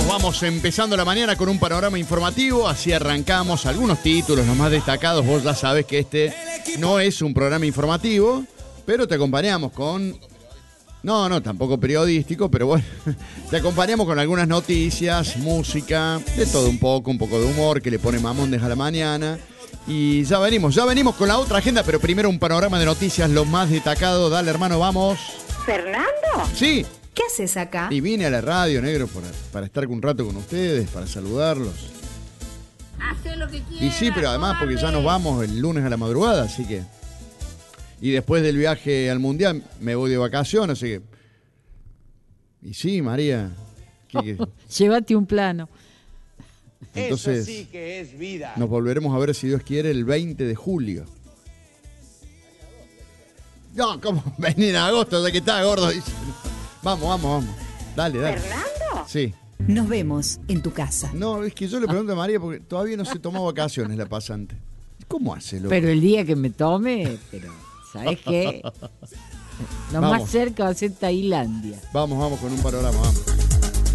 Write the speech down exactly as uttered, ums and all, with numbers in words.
Vamos empezando la mañana con un panorama informativo, así arrancamos algunos títulos, los más destacados. Vos ya sabés que este no es un programa informativo, pero te acompañamos con... No, no, tampoco periodístico, pero bueno, te acompañamos con algunas noticias, música, de todo un poco, un poco de humor que le pone Mamondes a la mañana. Y ya venimos, ya venimos con la otra agenda, pero primero un panorama de noticias, lo más destacado. Dale, hermano, vamos. ¿Fernando? Sí. ¿Qué haces acá? Y vine a la radio, negro, para, para estar un rato con ustedes, para saludarlos. Hacé lo que quieras. Y sí, pero además porque ya nos vamos el lunes a la madrugada, así que... Y después del viaje al Mundial me voy de vacaciones, así que... Y sí, María. ¿Qué, qué? Llévate un plano. Entonces, eso sí que es vida. Nos volveremos a ver, si Dios quiere, el veinte de julio. No, ¿cómo? Venir en agosto, ya que está gordo. Vamos, vamos, vamos. Dale, dale. ¿Fernando? Sí. Nos vemos en tu casa. No, es que yo le pregunto a María porque todavía no se tomó vacaciones la pasante. ¿Cómo hace, loco? Pero el día que me tome, pero ¿sabes qué? Lo Vamos. más cerca va a ser Tailandia. Vamos, vamos con un panorama, vamos.